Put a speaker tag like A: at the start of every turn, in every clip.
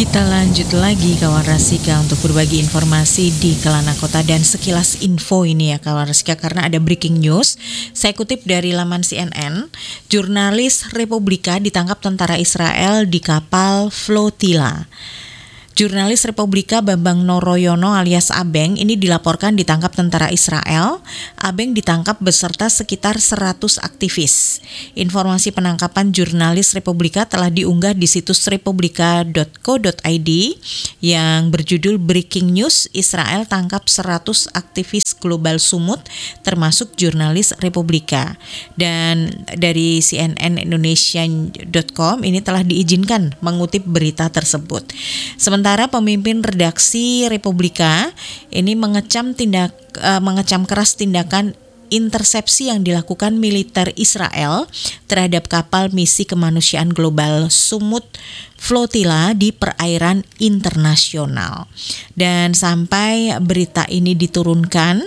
A: Kita lanjut lagi kawan Rasika untuk berbagi informasi di Kelana Kota dan sekilas info ini ya kawan Rasika, karena ada breaking news. Saya kutip dari laman CNN, jurnalis Republika ditangkap tentara Israel di kapal flotila. Jurnalis Republika Bambang Noroyono alias Abeng ini dilaporkan ditangkap tentara Israel. Abeng ditangkap beserta sekitar 100 aktivis. Informasi penangkapan jurnalis Republika telah diunggah di situs republika.co.id yang berjudul Breaking News, Israel tangkap 100 aktivis global sumut termasuk jurnalis Republika. Dan dari cnnindonesia.com ini telah diizinkan mengutip berita tersebut. Sementara pemimpin redaksi Republika ini mengecam keras tindakan intersepsi yang dilakukan militer Israel terhadap kapal misi kemanusiaan global Sumut Flotila di perairan internasional. Dan sampai berita ini diturunkan,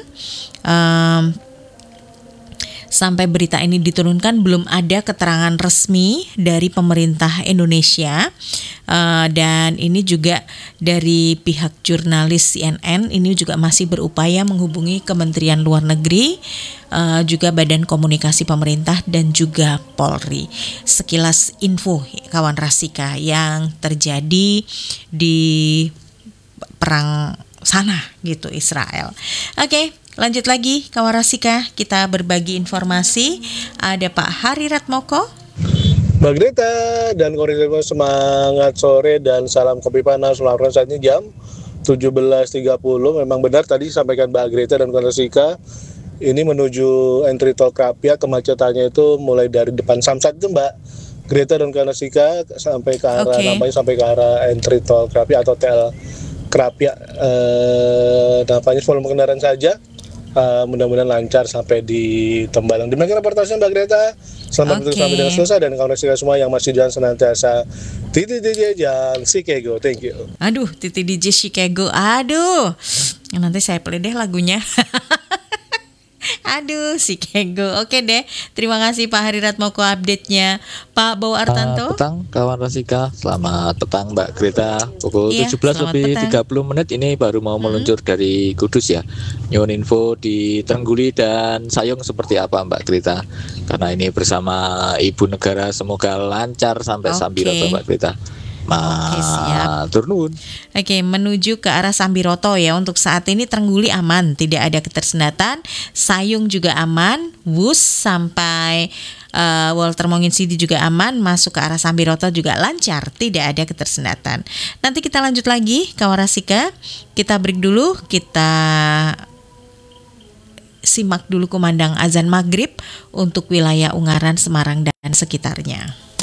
A: belum ada keterangan resmi dari pemerintah Indonesia. Dan ini juga dari pihak jurnalis CNN ini juga masih berupaya menghubungi Kementerian Luar Negeri, juga Badan Komunikasi Pemerintah dan juga Polri. Sekilas info kawan Rasika yang terjadi di perang sana gitu Israel. Oke. Lanjut lagi kawan Rasika, kita berbagi informasi. Ada Pak Hari Ratmoko,
B: Mbak Greta dan Koridor, semangat sore dan salam kopi panas. Melaporkan saat ini jam 17.30. Memang benar tadi sampaikan Mbak Greta dan Koridor Rasika, ini menuju entry tol Krapia, kemacetannya itu mulai dari depan Samsat itu Mbak Greta dan Koridor Rasika sampai ke arah sampai ke arah entry tol Krapia atau TL Krapia. Nampaknya volume kendaraan saja. Mudah-mudahan lancar sampai di Tembalang. Demikian reportasenya Mbak Greta. Selamat bertugas sampai dengan selesai, dan kawan Rasika semua yang masih jalan senantiasa Titi DJ Jang Chicago. Thank you.
A: Aduh, Titi DJ Chicago. Aduh. Nanti saya play deh lagunya. Aduh, Chicago. Oke deh. Terima kasih Pak Hari Ratmoko update-nya. Pak Bowo Artanto.
C: Petang kawan Rasika. Selamat petang Mbak Greta. Pukul 17:30 ini baru mau meluncur dari Kudus ya. Nyuwun info di Trengguli dan Sayung seperti apa Mbak Greta. Karena ini bersama Ibu Negara, semoga lancar sampai Sambiroto Mbak Greta.
A: Siap.
C: Turun.
A: Menuju ke arah Sambiroto ya. Untuk saat ini Trengguli aman, tidak ada ketersendatan. Sayung juga aman. Wus sampai Walter Mongin City juga aman. Masuk ke arah Sambiroto juga lancar, tidak ada ketersendatan. Nanti kita lanjut lagi kawan Rasika. Kita break dulu. Kita simak dulu kumandang azan maghrib untuk wilayah Ungaran, Semarang dan sekitarnya.